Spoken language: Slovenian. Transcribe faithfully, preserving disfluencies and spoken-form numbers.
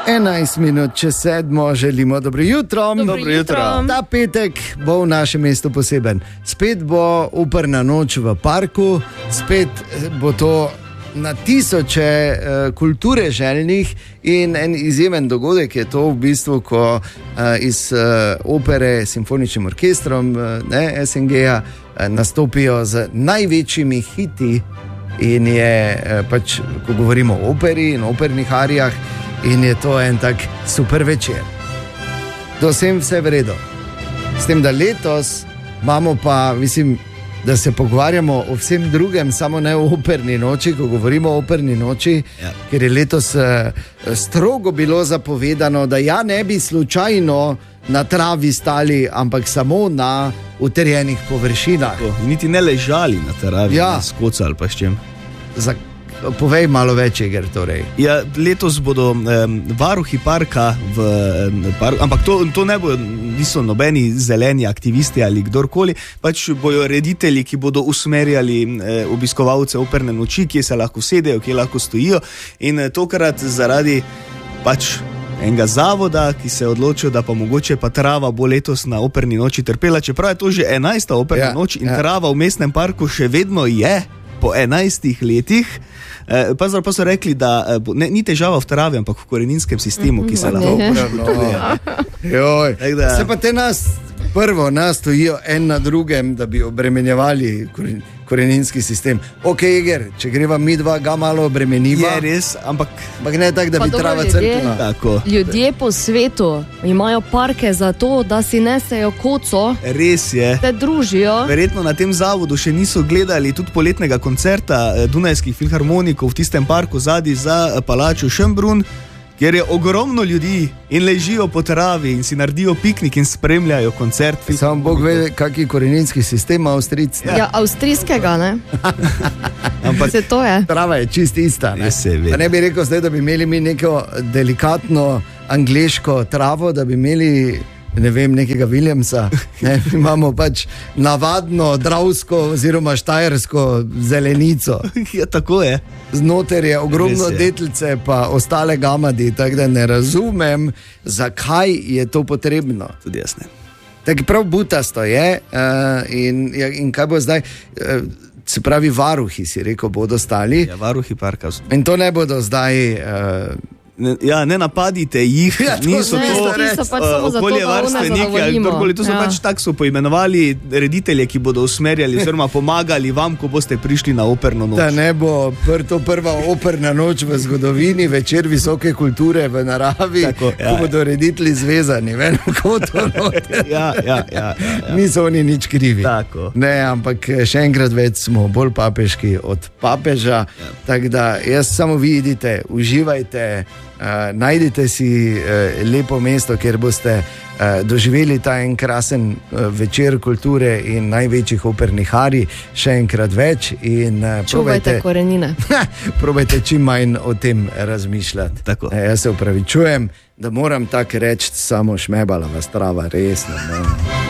enajst minut čez sedmo, želimo dobro jutro. Dobro jutro. Ta petek bo v našem mestu poseben. Spet bo operna noč v parku, spet bo to na tisoče uh, kulture željnih in en izjemen dogodek je to v bistvu, ko uh, iz uh, opere s simfoničnim orkestrom uh, ne, S N G-ja uh, nastopijo z največjimi hiti in je uh, pač, ko govorimo o operi in opernih arijah, in je to en tak super večer. Do vsem vse v redu. S tem, da letos imamo pa, mislim, da se pogovarjamo o vsem drugem, samo ne o operni noči, ko govorimo o operni noči, ja. Ker je letos uh, strogo bilo zapovedano, da ja ne bi slučajno na travi stali, ampak samo na utrjenih površinah. In niti ne ležali na travi, ja. Ne skocali pa s čem. Za Povej malo več, Iger, torej. Ja, letos bodo um, varuhi parka v parku, ampak to, to ne bodo, niso nobeni zeleni aktivisti ali kdorkoli, pač bojo reditelji, ki bodo usmerjali eh, obiskovalce operne noči, kje se lahko sedejo, kje lahko stojijo, in eh, tokrat zaradi pač enega zavoda, ki se je odločil, da pa mogoče pa trava bo letos na operni noči trpela, čeprav je to že enajsta operna ja, noč in ja. Trava v mestnem parku še vedno je po enajstih letih. Eh, pa, pa so rekli, da eh, ne, ni težava v travi, ampak v koreninskem sistemu, ki se lahko uporablja. Se pa te nas, prvo nas stojijo en na drugem, da bi obremenjevali koren, koreninski sistem. Ok, Iger, če greva mi dva ga malo obremeniva. Je res, ampak, ampak ne tak, da pa bi trava crknila. Ljudje po svetu imajo parke za to, da si nesejo koco. Res je. Te družijo. Verjetno na tem zavodu še niso gledali tudi poletnega koncerta Dunajskih filharmonikov v tistem parku zadaj za palačo Schönbrunn, kjer je ogromno ljudi in ležijo po travi in si naredijo piknik in spremljajo koncert. Samo Bog ve, kak je koreninski sistem Avstrijc. Ja, ja, avstrijskega, ne? Ampak se to je. Trava je čist ista, ne? Pa ne bi rekel zdaj, da bi imeli mi neko delikatno angleško travo, da bi imeli, ne vem, nekega Williamsa, ne? Imamo pač navadno dravsko oziroma štajersko zelenico. Ja, tako je. Znoter je ogromno je. Detelce pa ostale gamadi, tako da ne razumem, zakaj je to potrebno. Tudi jaz ne. Tako prav butasto je uh, in, in kaj bo zdaj, uh, se pravi varuhi, si rekel, bodo stali. Ja, varuhi parka. In to ne bodo zdaj... Uh, Ne, ja, ne napadite jih, ja, to niso ne, to pač uh, okoljevarstveniki ali kdorkoli, to so ja. Pač tako so poimenovali reditelje, ki bodo usmerjali oziroma pomagali vam, ko boste prišli na operno noč. Da ne bo pr to prva operna noč v zgodovini, večer visoke kulture v naravi, tako, ja, ko bodo reditelji zvezani, ven v koto noter. Ja, ja, ja, ja, ja. Niso oni nič krivi. Tako. Ne, ampak še enkrat več smo bolj papeški od papeža, ja. Tako da jaz samo vidite, uživajte. Uh, najdite si uh, lepo mesto, kjer boste uh, doživeli ta en krasen uh, večer kulture in največjih opernih arij, še enkrat več in uh, čuvajte korenine. Probajte čim manj o tem razmišljati. Tako. Uh, jaz se upravičujem, da moram tako reči, samo šmebala vas trava, res ne.